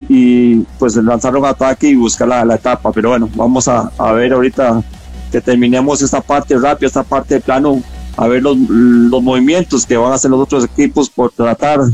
y pues lanzar un ataque y buscar la etapa. Pero bueno, vamos a ver ahorita que terminemos esta parte rápida, esta parte de plano, a ver los movimientos que van a hacer los otros equipos por tratar